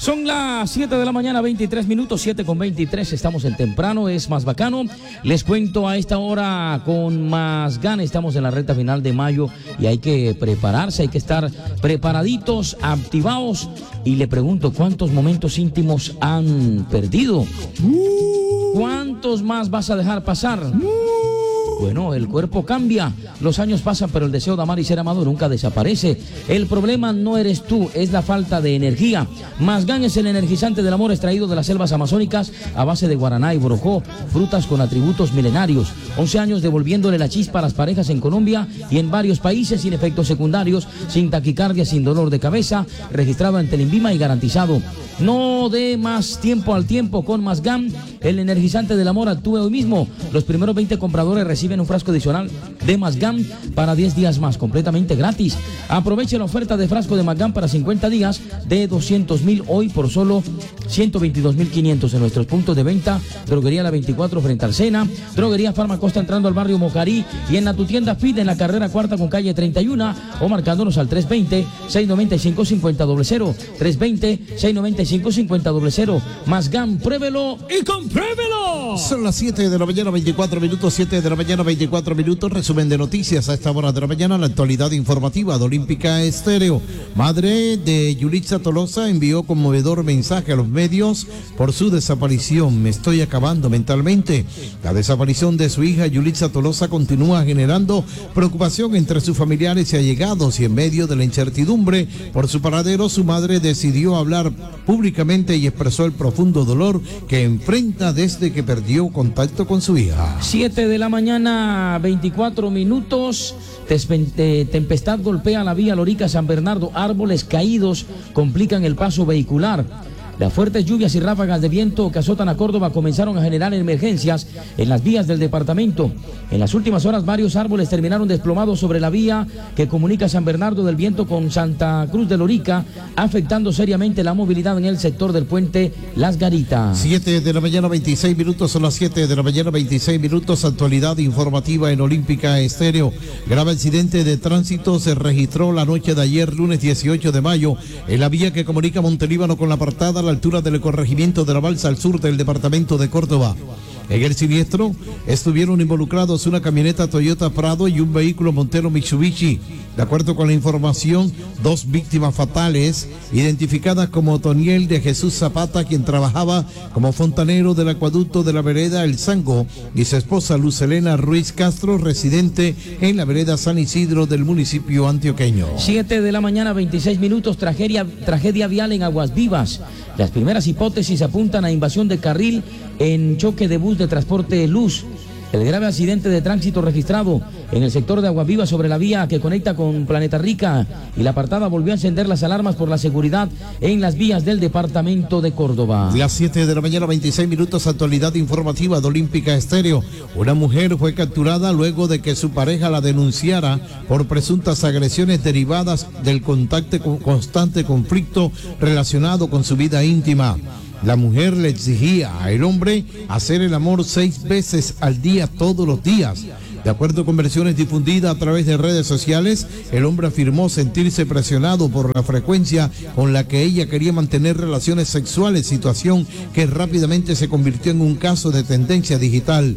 Son las 7 de la mañana, 23 minutos, 7:23. Estamos en temprano, es más bacano. Les cuento a esta hora con más ganas. Estamos en la recta final de mayo y hay que prepararse, hay que estar preparaditos, activados. Y le pregunto, ¿cuántos momentos íntimos han perdido? ¿Cuántos más vas a dejar pasar? Bueno, el cuerpo cambia, los años pasan, pero el deseo de amar y ser amado nunca desaparece. El problema no eres tú, es la falta de energía. Mazgán es el energizante del amor extraído de las selvas amazónicas a base de guaraná y borojó, frutas con atributos milenarios. 11 años devolviéndole la chispa a las parejas en Colombia y en varios países sin efectos secundarios, sin taquicardia, sin dolor de cabeza, registrado ante el INVIMA y garantizado. No dé más tiempo al tiempo con Mazgán, el energizante del amor. Actúe hoy mismo. Los primeros 20 compradores reciben un frasco adicional de Mazgán para 10 días más, completamente gratis. Aproveche la oferta de frasco de Mazgán para 50 días de 200.000 hoy por solo 122.500 en nuestros puntos de venta. Droguería La 24 frente al Sena, Droguería Farmacosta entrando al barrio Mocarí y en la tu tienda Fit en la carrera cuarta con calle 31 o marcándonos al 320-695-5000, 320-695-5000. Mazgán, pruébelo y compruébelo. Son las 7 de la mañana, 24 minutos, 7 de la mañana, 24 minutos. Resumen de noticias a esta hora de la mañana, la actualidad informativa de Olímpica Estéreo. Madre de Yulitza Tolosa envió conmovedor mensaje a los medios por su desaparición. Me estoy acabando mentalmente. La desaparición de su hija Yulitza Tolosa continúa generando preocupación entre sus familiares y allegados, y en medio de la incertidumbre por su paradero, su madre decidió hablar públicamente y expresó el profundo dolor que enfrenta desde que perdió contacto con su hija. 7 de la mañana, 24 minutos. Tempestad golpea la vía Lorica-San Bernardo. Árboles caídos complican el paso vehicular. Las fuertes lluvias y ráfagas de viento que azotan a Córdoba comenzaron a generar emergencias en las vías del departamento. En las últimas horas, varios árboles terminaron desplomados sobre la vía que comunica San Bernardo del Viento con Santa Cruz de Lorica, afectando seriamente la movilidad en el sector del puente Las Garitas. 7 de la mañana, 26 minutos, son las 7 de la mañana, 26 minutos. Actualidad informativa en Olímpica Estéreo. Grave accidente de tránsito se registró la noche de ayer, lunes 18 de mayo, en la vía que comunica Montelíbano con La Apartada, a la altura del corregimiento de La Balsa, al sur del departamento de Córdoba. En el siniestro estuvieron involucrados una camioneta Toyota Prado y un vehículo Montero Mitsubishi. De acuerdo con la información, 2 víctimas fatales, identificadas como Toniel de Jesús Zapata, quien trabajaba como fontanero del acueducto de la vereda El Zango, y su esposa Luz Helena Ruiz Castro, residente en la vereda San Isidro del municipio antioqueño. 7 de la mañana, 26 minutos, tragedia vial en Aguas Vivas. Las primeras hipótesis apuntan a invasión de carril en choque de bus de transporte Luz. El grave accidente de tránsito registrado en el sector de Aguas Vivas sobre la vía que conecta con Planeta Rica y La Apartada volvió a encender las alarmas por la seguridad en las vías del departamento de Córdoba. Las 7 de la mañana, 26 minutos, actualidad informativa de Olímpica Estéreo. Una mujer fue capturada luego de que su pareja la denunciara por presuntas agresiones derivadas del constante conflicto relacionado con su vida íntima. La mujer le exigía al hombre hacer el amor 6 veces al día, todos los días. De acuerdo con versiones difundidas a través de redes sociales, el hombre afirmó sentirse presionado por la frecuencia con la que ella quería mantener relaciones sexuales, situación que rápidamente se convirtió en un caso de tendencia digital.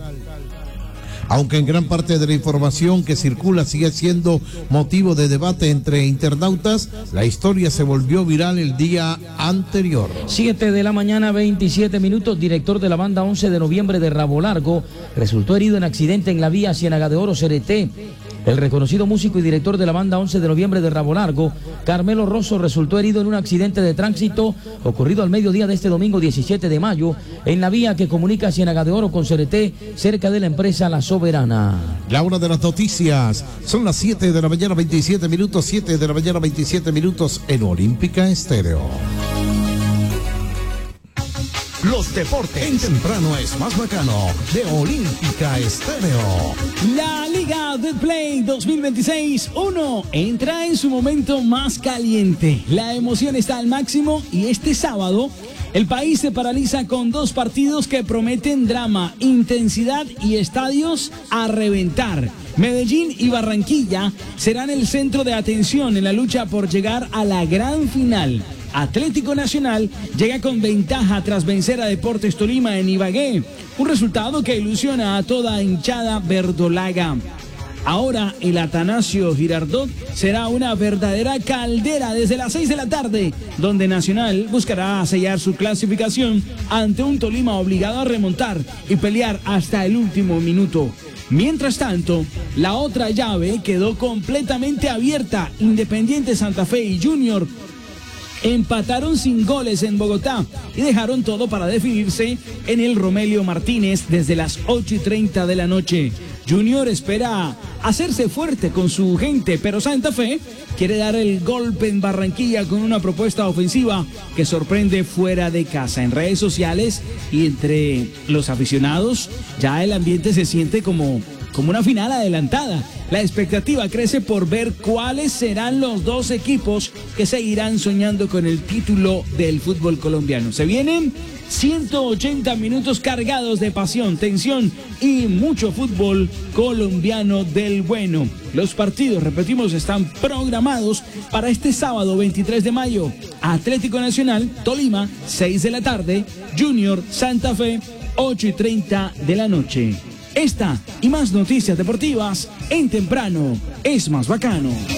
Aunque en gran parte de la información que circula sigue siendo motivo de debate entre internautas, la historia se volvió viral el día anterior. 7 de la mañana, 27 minutos, director de la banda 11 de noviembre de Rabo Largo resultó herido en accidente en la vía Ciénaga de Oro, Cereté. El reconocido músico y director de la banda 11 de noviembre de Rabo Largo, Carmelo Rosso, resultó herido en un accidente de tránsito ocurrido al mediodía de este domingo 17 de mayo en la vía que comunica Ciénaga de Oro con Cereté, cerca de la empresa La Soberana. La hora de las noticias, son las 7 de la mañana, 27 minutos, 7 de la mañana, 27 minutos en Olímpica Estéreo. Los deportes en temprano es más bacano de Olímpica Estéreo. La Liga de Play 2026-1 entra en su momento más caliente. La emoción está al máximo y este sábado el país se paraliza con 2 partidos que prometen drama, intensidad y estadios a reventar. Medellín y Barranquilla serán el centro de atención en la lucha por llegar a la gran final. Atlético Nacional llega con ventaja tras vencer a Deportes Tolima en Ibagué, un resultado que ilusiona a toda hinchada verdolaga. Ahora el Atanasio Girardot será una verdadera caldera desde las 6 de la tarde, donde Nacional buscará sellar su clasificación ante un Tolima obligado a remontar y pelear hasta el último minuto. Mientras tanto, la otra llave quedó completamente abierta. Independiente Santa Fe y Junior empataron sin goles en Bogotá y dejaron todo para definirse en el Romelio Martínez desde las 8:30 de la noche. Junior espera hacerse fuerte con su gente, pero Santa Fe quiere dar el golpe en Barranquilla con una propuesta ofensiva que sorprende fuera de casa. En redes sociales y entre los aficionados ya el ambiente se siente como una final adelantada. La expectativa crece por ver cuáles serán los dos equipos que seguirán soñando con el título del fútbol colombiano. Se vienen 180 minutos cargados de pasión, tensión y mucho fútbol colombiano del bueno. Los partidos, repetimos, están programados para este sábado 23 de mayo. Atlético Nacional, Tolima, 6 de la tarde. Junior, Santa Fe, 8:30 de la noche. Esta y más noticias deportivas en Temprano es más bacano.